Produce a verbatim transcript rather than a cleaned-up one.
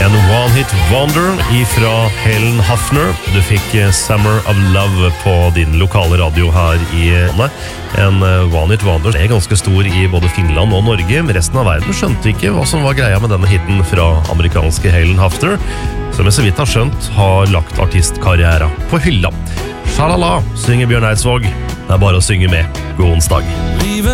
En one-hit wonder ifra Helen Hafner. Du fikk Summer of Love på din lokale radio her i landet. En one-hit wonder er ganske stor i både Finland og Norge, men resten av verden skjønte ikke hva som var greia med denne hitten fra amerikanske Helen Hafner, som jeg så vidt har skjønt har lagt artistkarriera på hylla. Shalala, synger Bjørn Eidsvåg. Det er bare å synge med. God onsdag.